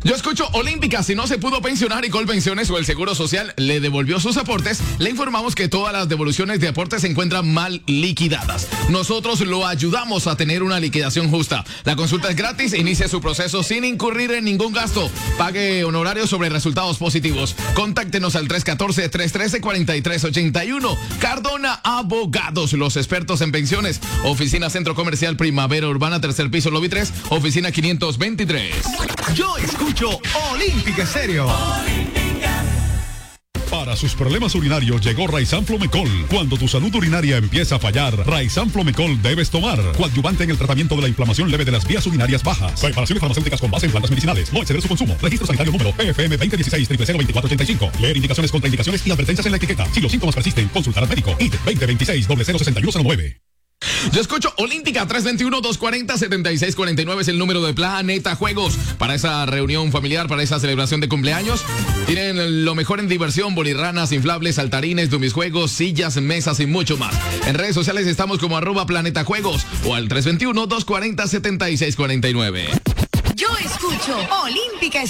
Yo escucho Olímpica. Si no se pudo pensionar y Colpensiones o el Seguro Social le devolvió sus aportes, le informamos que todas las devoluciones de aportes se encuentran mal liquidadas. Nosotros lo ayudamos a tener una liquidación justa. La consulta es gratis, inicie su proceso sin incurrir en ningún gasto. Pague honorarios sobre resultados positivos. Contáctenos al 314-313-4381. Cardona Abogados, los expertos en pensiones. Oficina Centro Comercial Primavera Urbana, tercer piso, lobby 3, oficina 523. Yo escucho Olímpica Estéreo. Para sus problemas urinarios llegó Raizan Flomecol. Cuando tu salud urinaria empieza a fallar, Raizan Flomecol debes tomar. Coadyuvante en el tratamiento de la inflamación leve de las vías urinarias bajas. Preparaciones farmacéuticas con base en plantas medicinales. No exceder su consumo. Registro sanitario número PFM 2016-002485. Leer indicaciones, contraindicaciones y advertencias en la etiqueta. Si los síntomas persisten, consultar al médico. ID 2026-006109. Yo escucho Olímpica. 321-240-7649 es el número de Planeta Juegos. Para esa reunión familiar, para esa celebración de cumpleaños, tienen lo mejor en diversión: bolirranas, inflables, saltarines, juegos, sillas, mesas y mucho más. En redes sociales estamos como @Planeta Juegos o al 321-240-7649. Yo escucho Olímpica